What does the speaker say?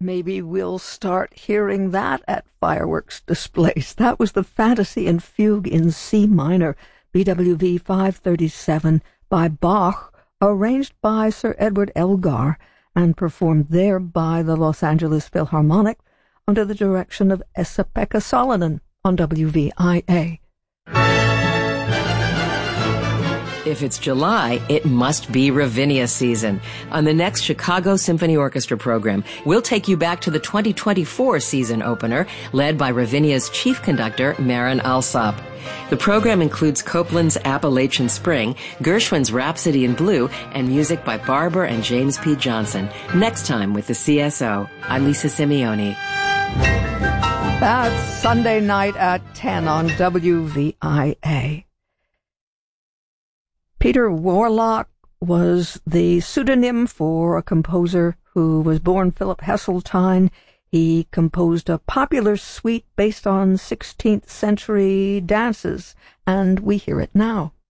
Maybe we'll start hearing that at fireworks displays. That was the Fantasy and Fugue in C minor, BWV 537, by Bach, arranged by Sir Edward Elgar, and performed there by the Los Angeles Philharmonic under the direction of Esa-Pekka Salonen on WVIA. If it's July, it must be Ravinia season. On the next Chicago Symphony Orchestra program, we'll take you back to the 2024 season opener, led by Ravinia's chief conductor, Marin Alsop. The program includes Copland's Appalachian Spring, Gershwin's Rhapsody in Blue, and music by Barber and James P. Johnson. Next time with the CSO, I'm Lisa Simeone. That's Sunday night at 10 on WVIA. Peter Warlock was the pseudonym for a composer who was born Philip Heseltine. He composed a popular suite based on 16th century dances, and we hear it now.